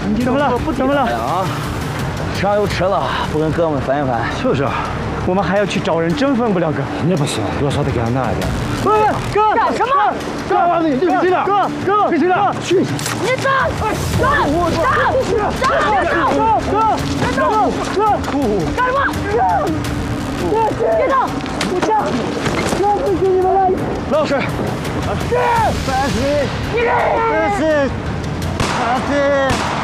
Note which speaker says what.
Speaker 1: 怎么了？怎么了？
Speaker 2: 啊，上又迟了，不跟哥们翻一翻？
Speaker 1: 就是啊，我们还要去找人，真分不了哥。
Speaker 3: 那不行，多少得给俺拿一点。
Speaker 1: 哥，
Speaker 4: 干什么？
Speaker 1: 哥，你别去了，哥，别去了，去！
Speaker 4: 你站！站！干什么？别动！不行！老子给你们来！
Speaker 1: 老师，
Speaker 4: 是！
Speaker 1: 30，40，30。